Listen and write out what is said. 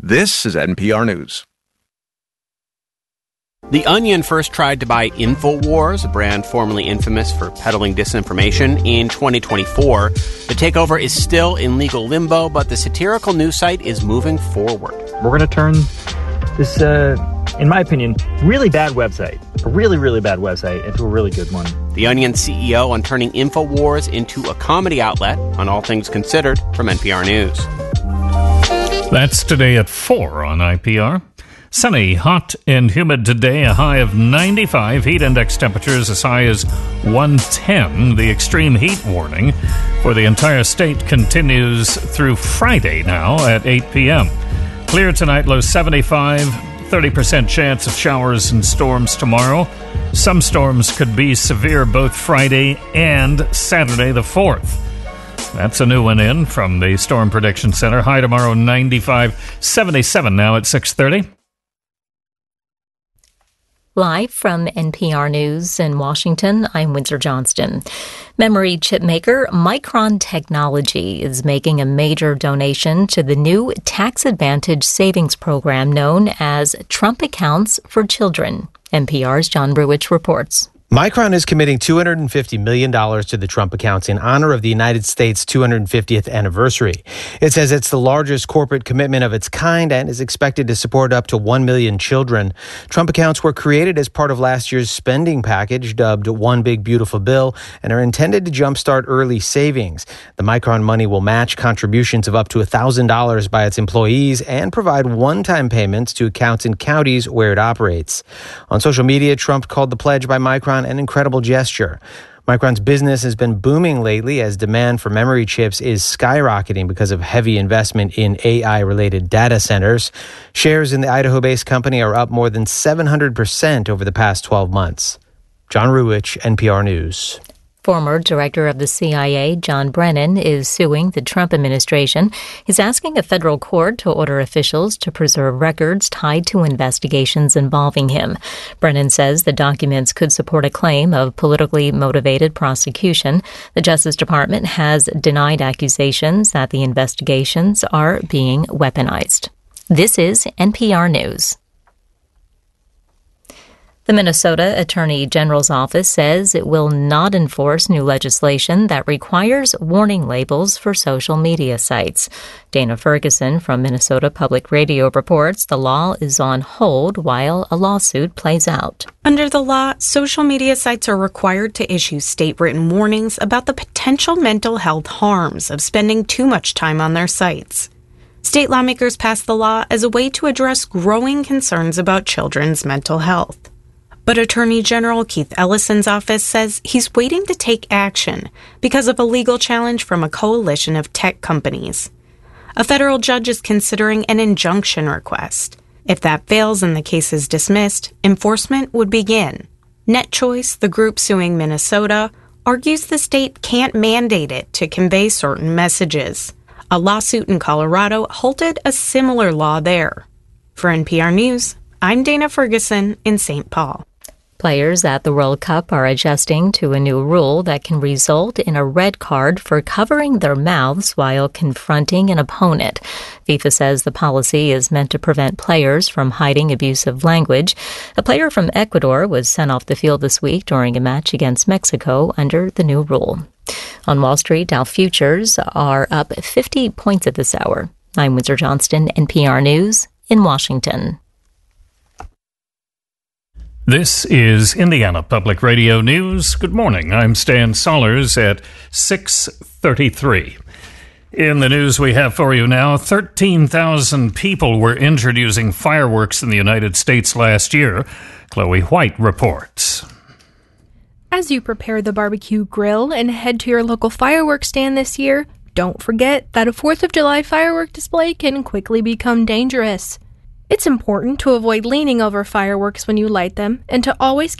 This is NPR News. The Onion first tried to buy InfoWars, a brand formerly infamous for peddling disinformation, in 2024. The takeover is still in legal limbo, but the satirical news site is moving forward. We're going to turn this, in my opinion, really bad website, a really, really bad website, into a really good one. The Onion CEO on turning InfoWars into a comedy outlet on All Things Considered from NPR News. That's today at 4 on IPR. Sunny, hot, and humid today, a high of 95. Heat index temperatures as high as 110. The extreme heat warning for the entire state continues through Friday now at 8 p.m. Clear tonight, low 75. 30% chance of showers and storms tomorrow. Some storms could be severe both Friday and Saturday the 4th. That's a new one in from the Storm Prediction Center. High tomorrow, 95. 77 now at 6:30. Live from NPR News in Washington, I'm Windsor Johnston. Memory chip maker Micron Technology is making a major donation to the new tax advantage savings program known as Trump Accounts for Children. NPR's John Bruich reports. Micron is committing $250 million to the Trump accounts in honor of the United States' 250th anniversary. It says it's the largest corporate commitment of its kind and is expected to support up to 1 million children. Trump accounts were created as part of last year's spending package dubbed One Big Beautiful Bill and are intended to jumpstart early savings. The Micron money will match contributions of up to $1,000 by its employees and provide one-time payments to accounts in counties where it operates. On social media, Trump called the pledge by Micron an incredible gesture. Micron's business has been booming lately as demand for memory chips is skyrocketing because of heavy investment in AI-related data centers. Shares in the Idaho-based company are up more than 700% over the past 12 months. John Ruwich, NPR News. Former director of the CIA, John Brennan, is suing the Trump administration. He's asking a federal court to order officials to preserve records tied to investigations involving him. Brennan says the documents could support a claim of politically motivated prosecution. The Justice Department has denied accusations that the investigations are being weaponized. This is NPR News. The Minnesota Attorney General's office says it will not enforce new legislation that requires warning labels for social media sites. Dana Ferguson from Minnesota Public Radio reports the law is on hold while a lawsuit plays out. Under the law, social media sites are required to issue state-written warnings about the potential mental health harms of spending too much time on their sites. State lawmakers passed the law as a way to address growing concerns about children's mental health. But Attorney General Keith Ellison's office says he's waiting to take action because of a legal challenge from a coalition of tech companies. A federal judge is considering an injunction request. If that fails and the case is dismissed, enforcement would begin. NetChoice, the group suing Minnesota, argues the state can't mandate it to convey certain messages. A lawsuit in Colorado halted a similar law there. For NPR News, I'm Dana Ferguson in St. Paul. Players at the World Cup are adjusting to a new rule that can result in a red card for covering their mouths while confronting an opponent. FIFA says the policy is meant to prevent players from hiding abusive language. A player from Ecuador was sent off the field this week during a match against Mexico under the new rule. On Wall Street, Dow futures are up 50 points at this hour. I'm Windsor Johnston, NPR News in Washington. This is Indiana Public Radio News. Good morning. I'm Stan Sollers at 6:33. In the news we have for you now, 13,000 people were injured using fireworks in the United States last year. Chloe White reports. As you prepare the barbecue grill and head to your local fireworks stand this year, don't forget that a 4th of July firework display can quickly become dangerous. It's important to avoid leaning over fireworks when you light them and to always